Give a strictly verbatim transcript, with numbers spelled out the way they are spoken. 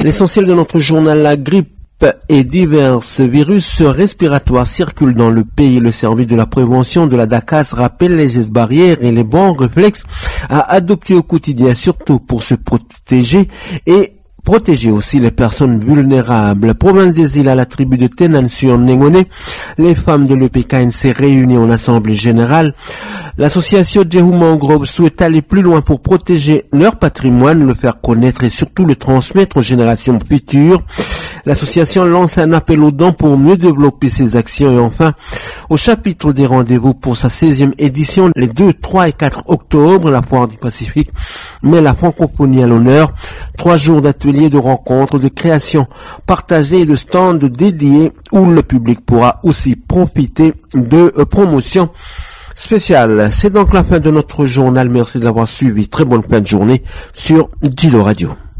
L'essentiel de notre journal, la grippe et divers virus respiratoires circulent dans le pays. Le service de la prévention de la D A C A S rappelle les gestes barrières et les bons réflexes à adopter au quotidien, surtout pour se protéger et protéger aussi les personnes vulnérables. Province des îles, à la tribu de Tenan sur Nengone, les femmes de l'E P K N s'est réunies en assemblée générale. L'association Djehouman Group souhaite aller plus loin pour protéger leur patrimoine, le faire connaître et surtout le transmettre aux générations futures. L'association lance un appel aux dons pour mieux développer ses actions. Et enfin, au chapitre des rendez-vous pour sa seizième édition, les deux, trois et quatre octobre, la Foire du Pacifique met la francophonie à l'honneur. Trois jours d'ateliers, de rencontres, de création partagées et de stands dédiés où le public pourra aussi profiter de promotions spéciales. C'est donc la fin de notre journal. Merci de l'avoir suivi. Très bonne fin de journée sur Djilo Radio.